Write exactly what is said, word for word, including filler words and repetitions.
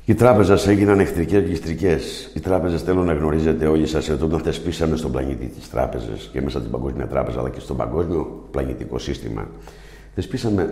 Οι τράπεζες έγιναν εχθρικές γυστρικές. Οι τράπεζες, θέλω να γνωρίζετε όλοι σας, ότι όταν θεσπίσαμε στον πλανήτη τις τράπεζες και μέσα στην Παγκόσμια Τράπεζα αλλά και στο παγκόσμιο πλανητικό σύστημα, θεσπίσαμε